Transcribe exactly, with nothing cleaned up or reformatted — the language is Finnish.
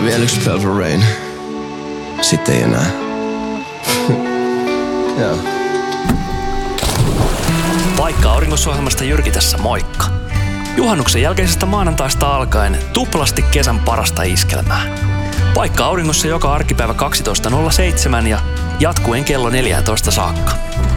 Vielä yksi Purple Rain. Sitten ei enää. Joo. Paikka auringossa-ohjelmasta Jyrki tässä, moikka. Juhannuksen jälkeisestä maanantaista alkaen tuplasti kesän parasta iskelmää. Paikka auringossa joka arkipäivä kaksitoista nolla seitsemän ja jatkuen kello neljätoista saakka.